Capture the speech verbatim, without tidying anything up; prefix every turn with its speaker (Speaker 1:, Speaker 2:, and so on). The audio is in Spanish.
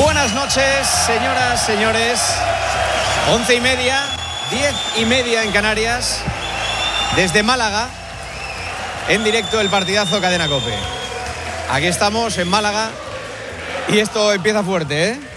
Speaker 1: Buenas noches, señoras, señores. Once y media, diez y media en Canarias. Desde Málaga, en directo el partidazo Cadena COPE. Aquí estamos en Málaga y esto empieza fuerte, ¿eh?